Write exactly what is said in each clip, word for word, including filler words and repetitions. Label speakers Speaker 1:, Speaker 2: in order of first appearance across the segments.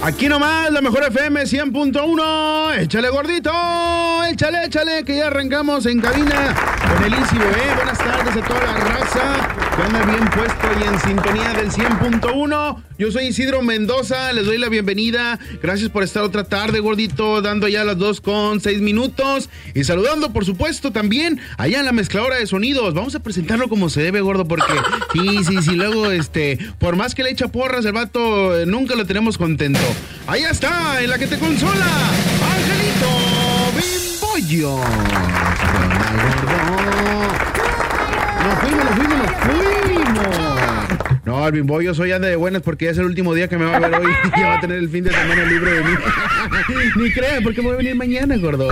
Speaker 1: Aquí nomás, la mejor F M cien punto uno. Échale, gordito. Échale, échale, que ya arrancamos en cabina con el Easy Bebé. Buenas tardes a toda la raza que anda bien puesto y en sintonía del cien punto uno. Yo soy Isidro Mendoza, les doy la bienvenida. Gracias por estar otra tarde, gordito, dando ya las dos con seis minutos. Y saludando, por supuesto, también allá en la mezcladora de sonidos. Vamos a presentarlo como se debe, gordo, porque sí, sí, sí, luego, este, por más que le echa porras, el vato eh, nunca lo tenemos contento. Allá está, en la que te consola, Angelito Bimbollo. Nos fuimos, nos fuimos, nos fuimos. No, el Bimbollo soy anda de buenas porque ya es el último día que me va a ver hoy. Ya va a tener el fin de semana libre de mí. Ni crean, porque me voy a venir mañana, gordo.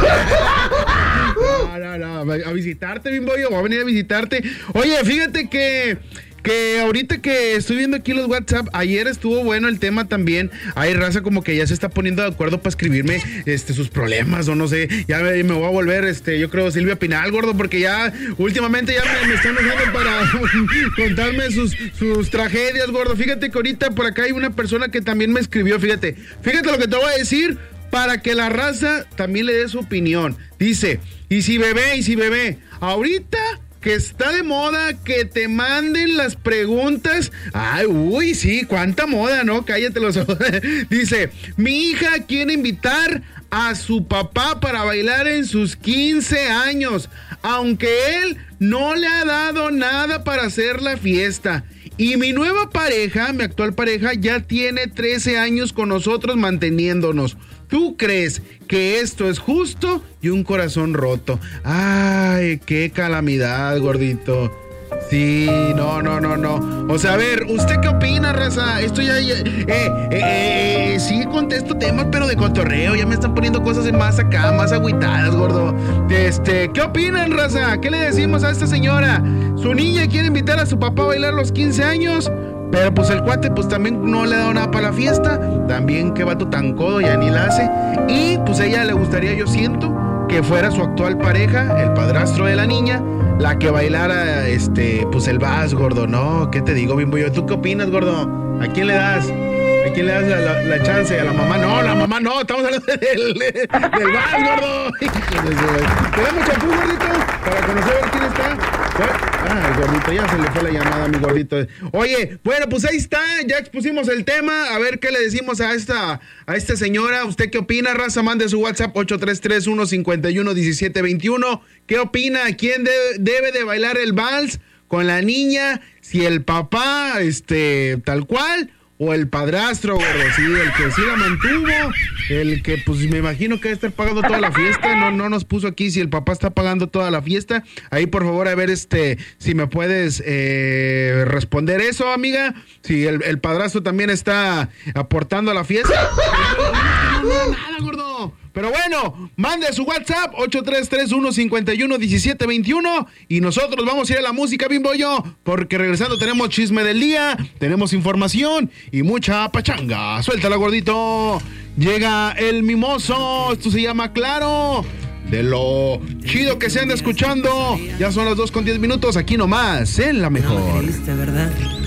Speaker 1: No, no, no, a visitarte, Bimbollo, voy a venir a visitarte. Oye, fíjate que... Que ahorita que estoy viendo aquí los WhatsApp, ayer estuvo bueno el tema también. Hay raza como que ya se está poniendo de acuerdo para escribirme este, sus problemas o no sé. Ya me, me voy a volver, este, yo creo, Silvia Pinal, gordo, porque ya últimamente ya me, me están usando para contarme sus, sus tragedias, gordo. Fíjate que ahorita por acá hay una persona que también me escribió, fíjate. Fíjate lo que te voy a decir para que la raza también le dé su opinión. Dice, y si bebé, y si bebé, ahorita... que está de moda que te manden las preguntas. Ay, uy, sí, cuánta moda, ¿no? Cállate los ojos. Dice, mi hija quiere invitar a su papá para bailar en sus quince años, aunque él no le ha dado nada para hacer la fiesta. Y mi nueva pareja, mi actual pareja, ya tiene trece años con nosotros manteniéndonos. ¿Tú crees que esto es justo? Y un corazón roto. Ay, qué calamidad, gordito. Sí, no, no, no, no. O sea, a ver, ¿usted qué opina, raza? Esto ya, ya eh, eh, eh, sí contesto temas, pero de cotorreo. Ya me están poniendo cosas más acá, más agüitadas, gordo. Este, ¿qué opinan, raza? ¿Qué le decimos a esta señora? Su niña quiere invitar a su papá a bailar los quince años, pero pues el cuate pues también no le ha dado nada para la fiesta. También qué vato tan codo, ya ni la hace. Y pues a ella le gustaría, yo siento, que fuera su actual pareja, el padrastro de la niña, la que bailara, este, pues el vals, gordo, ¿no? ¿Qué te digo, Bimbollo? ¿Tú qué opinas, gordo? ¿A quién le das? ¿A quién le das la, la, la chance? ¿A la mamá? No, la mamá no, estamos hablando del, del vals, gordo. ¿Tenemos champú, gordito? Para conocer quién está. Ah, el gordito, ya se le fue la llamada a mi gordito. Oye, bueno, pues ahí está, ya expusimos el tema. A ver qué le decimos a esta, a esta señora. ¿Usted qué opina, raza? Mande su WhatsApp ocho tres tres, uno cinco uno, uno siete dos uno. ¿Qué opina? ¿Quién debe, debe de bailar el vals con la niña? Si el papá, este, tal cual, o el padrastro, gordo, sí, el que sí la mantuvo, el que pues me imagino que debe estar pagando toda la fiesta. No, no nos puso aquí si el papá está pagando toda la fiesta. Ahí por favor, a ver, este, si me puedes eh, responder eso, amiga. Si el, el padrastro también está aportando a la fiesta. No, no, no, nada, gordo. Pero bueno, mande su WhatsApp ocho tres tres, uno cinco uno, uno siete dos uno y nosotros vamos a ir a la música, Bimbollo, porque regresando tenemos chisme del día, tenemos información y mucha pachanga. Suéltala, gordito. Llega el mimoso, esto se llama Claro, de lo chido que se anda escuchando. Ya son las dos con diez minutos, aquí nomás, en La Mejor.
Speaker 2: No me creíste, ¿verdad?